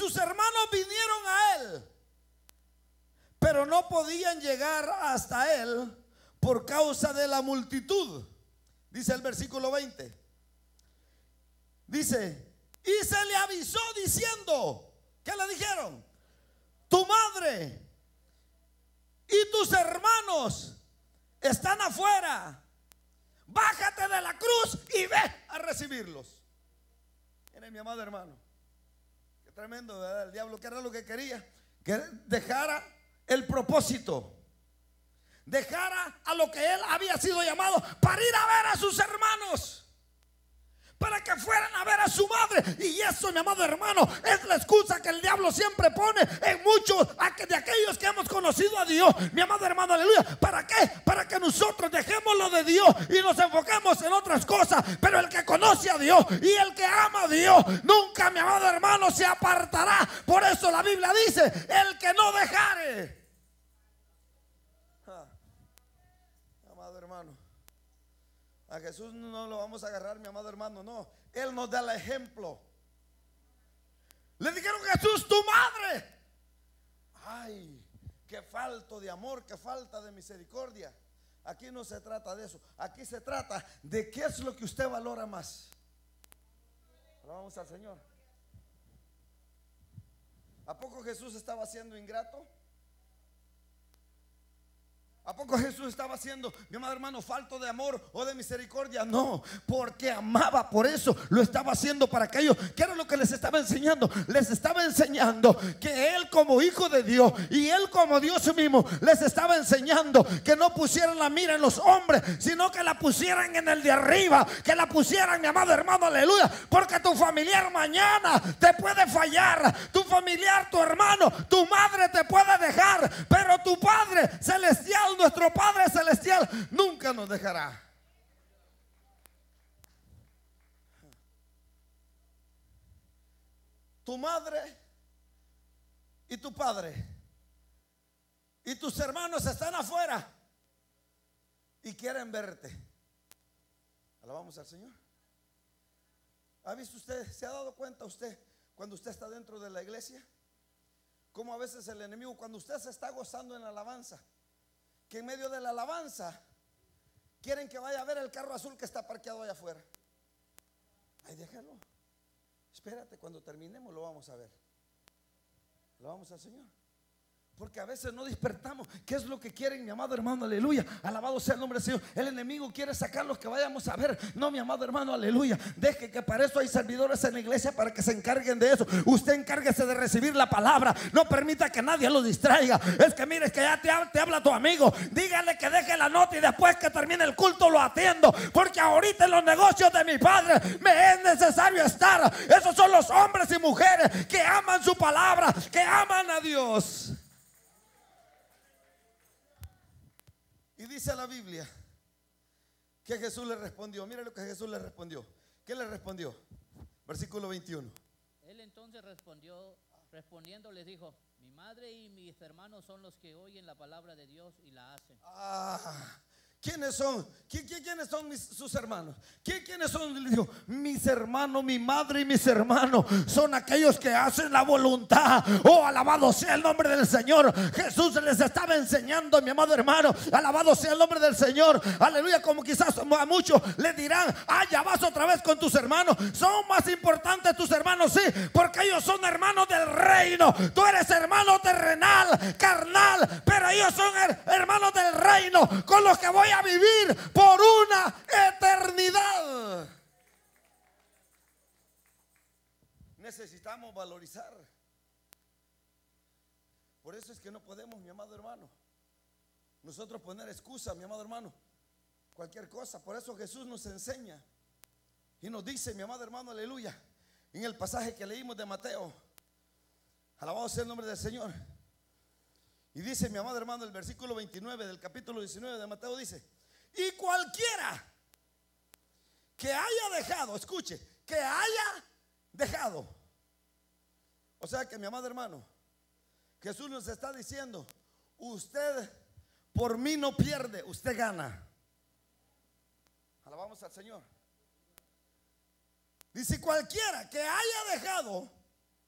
sus hermanos vinieron a él, pero no podían llegar hasta él por causa de la multitud. Dice el versículo 20. Dice, y se le avisó diciendo, ¿qué le dijeron? Tu madre y tus hermanos están afuera. Bájate de la cruz y ve a recibirlos. Miren, mi amado hermano, qué tremendo, ¿verdad? El diablo, que era lo que quería, que dejara el propósito, dejara a lo que él había sido llamado para ir a ver a sus hermanos, para que fueran a ver a su madre. Y eso, mi amado hermano, es la excusa que el diablo siempre pone en muchos de aquellos que hemos conocido a Dios, mi amado hermano, aleluya. ¿Para qué? Para que nosotros dejemos lo de Dios y nos enfoquemos en otras cosas. Pero el que conoce a Dios y el que ama a Dios, nunca, mi amado hermano, se apartará. Por eso la Biblia dice, el que no dejare. Amado hermano, a Jesús no lo vamos a agarrar, mi amado hermano, no. Él nos da el ejemplo. Le dijeron, Jesús, tu madre. Ay, qué falto de amor, qué falta de misericordia. Aquí no se trata de eso. Aquí se trata de qué es lo que usted valora más. Alabamos al Señor. ¿A poco Jesús estaba siendo ingrato? ¿A poco Jesús estaba siendo, mi amado hermano, falto de amor o de misericordia? No, porque amaba, por eso lo estaba haciendo para aquellos. ¿Qué era lo que les estaba enseñando? Les estaba enseñando que él como hijo de Dios y él como Dios mismo les estaba enseñando que no pusieran la mira en los hombres, sino que la pusieran en el de arriba, que la pusieran, mi amado hermano, aleluya. Porque tu familiar mañana te puede fallar, tu familiar, tu hermano, tu madre te puede dejar, pero tu Padre celestial, nuestro Padre celestial, nunca nos dejará. Tu madre y tu padre y tus hermanos están afuera y quieren verte. Alabamos al Señor. ¿Ha visto usted, se ha dado cuenta usted cuando usted está dentro de la iglesia, cómo a veces el enemigo, cuando usted se está gozando en la alabanza, que en medio de la alabanza quieren que vaya a ver el carro azul que está parqueado allá afuera? Ay, déjalo, espérate, cuando terminemos lo vamos a ver. Lo vamos al Señor. Porque a veces no despertamos. ¿Qué es lo que quieren, mi amado hermano? Aleluya. Alabado sea el nombre del Señor. El enemigo quiere sacarlos que vayamos a ver. No, mi amado hermano, aleluya. Deje que para eso hay servidores en la iglesia para que se encarguen de eso. Usted encárguese de recibir la palabra. No permita que nadie lo distraiga. Es que mire, es que ya te habla tu amigo. Dígale que deje la nota y después que termine el culto lo atiendo. Porque ahorita en los negocios de mi Padre me es necesario estar. Esos son los hombres y mujeres que aman su palabra, que aman a Dios. Y dice la Biblia que Jesús le respondió. Mire lo que Jesús le respondió. ¿Qué le respondió? Versículo 21. Él entonces respondiendo les dijo: mi madre y mis hermanos son los que oyen la palabra de Dios y la hacen. ¿Quiénes son? ¿Quiénes son sus hermanos? ¿Quiénes son? Le dijo, mis hermanos, mi madre y mis hermanos son aquellos que hacen la voluntad. Oh, alabado sea el nombre del Señor. Jesús les estaba enseñando, mi amado hermano, alabado sea el nombre del Señor, aleluya. Como quizás a muchos le dirán: ya vas otra vez con tus hermanos. Son más importantes tus hermanos, sí, porque ellos son hermanos del reino. Tú eres hermano terrenal, carnal, pero ellos son hermanos del reino, con los que voy a vivir por una eternidad. Necesitamos valorizar. Por eso es que no podemos, mi amado hermano, nosotros poner excusa, mi amado hermano, cualquier cosa. Por eso Jesús nos enseña y nos dice, mi amado hermano, aleluya, en el pasaje que leímos de Mateo, alabado sea el nombre del Señor. Y dice, mi amado hermano, el versículo 29 del capítulo 19 de Mateo dice: y cualquiera que haya dejado, escuche, que haya dejado. O sea que, mi amado hermano, Jesús nos está diciendo: usted por mí no pierde, usted gana. Alabamos al Señor. Dice: cualquiera que haya dejado